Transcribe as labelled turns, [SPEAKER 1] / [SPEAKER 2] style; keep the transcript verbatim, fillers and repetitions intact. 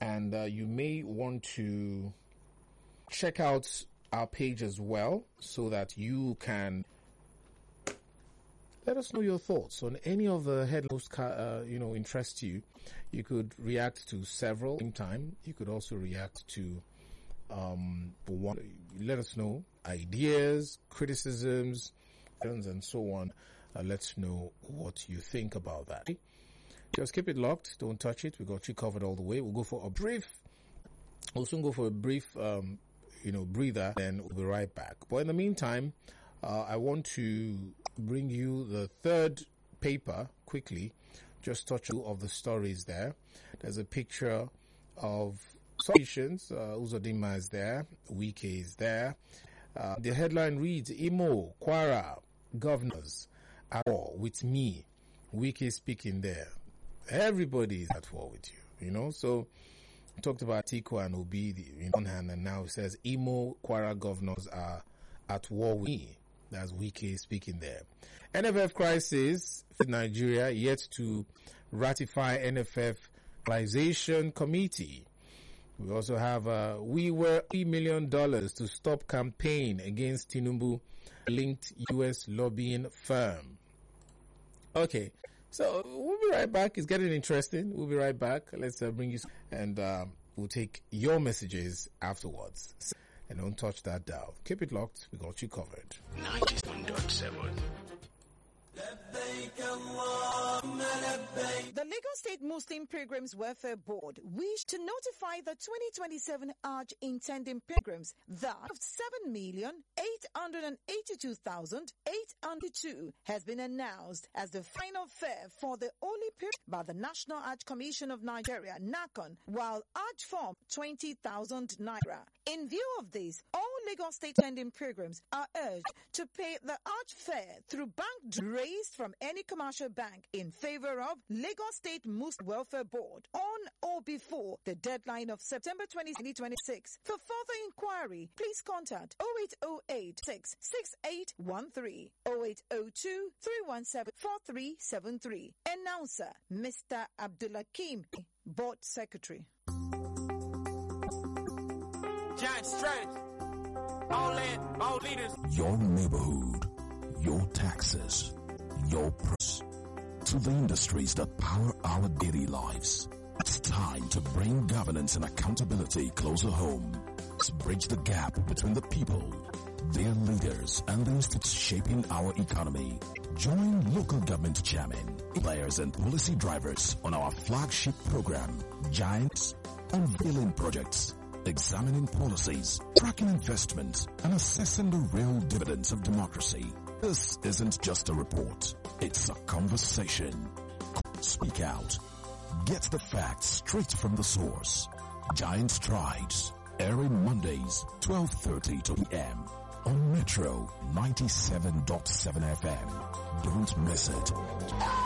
[SPEAKER 1] And uh, you may want to check out our page as well so that you can let us know your thoughts on any of the headlines uh, you know, interest you. You could react to several at the same time. You could also react to um, one. Let us know ideas, criticisms, and so on. Uh, let's know what you think about that. Just keep it locked. Don't touch it. We got you covered all the way. We'll go for a brief. We'll soon go for a brief, um, you know, breather. Then we'll be right back. But in the meantime, uh, I want to bring you the third paper quickly. Just touch two of the stories there. There's a picture of politicians. Uh, Uzodinma is there. Wike is there. Uh, the headline reads, Imo, Kwara, governors at war with me. Wike speaking there. Everybody is at war with you, you know. So, we talked about Atiku and Obi in one hand, and now it says Imo, Kwara governors are at war with me. That's Wike speaking there. N F F crisis for Nigeria yet to ratify N F F Mobilization Committee. We also have uh, we were three million dollars to stop campaign against Tinubu linked U S lobbying firm. Okay, so we'll be right back. It's getting interesting. We'll be right back. Let's uh, bring you and uh, we'll take your messages afterwards. And don't touch that dial. Keep it locked. We got you covered.
[SPEAKER 2] ninety-one point seven.
[SPEAKER 3] The Lagos State Muslim Pilgrims Welfare Board wish to notify the twenty twenty-seven Hajj intending pilgrims that seven million eight hundred eighty-two thousand eight hundred two has been announced as the final fare for the holy pilgrimage by the National Hajj Commission of Nigeria, NACON, while Hajj form twenty thousand naira. In view of this, all Lagos State intending pilgrims are urged to pay the Hajj fare through bank raised from any commercial bank in favor of Lagos State Muslim Welfare Board on or before the deadline of September twentieth, twenty twenty-six. For further inquiry, please contact oh eight oh eight, six six eight one three, oh eight oh two, three one seven, four three seven three. Announcer, Mister Abdulakim, Board Secretary.
[SPEAKER 4] Giant strength. All land, all leaders.
[SPEAKER 2] Your neighborhood, your taxes, your purse. To the industries that power our daily lives. It's time to bring governance and accountability closer home. Let's bridge the gap between the people, their leaders, and the institutes shaping our economy. Join local government chairmen, players, and policy drivers on our flagship program, Giants, unveiling projects, examining policies, tracking investments, and assessing the real dividends of democracy. This isn't just a report. It's a conversation. Speak out. Get the facts straight from the source. Giant Strides, airing Mondays, twelve thirty p m on Metro ninety-seven point seven F M. Don't miss it.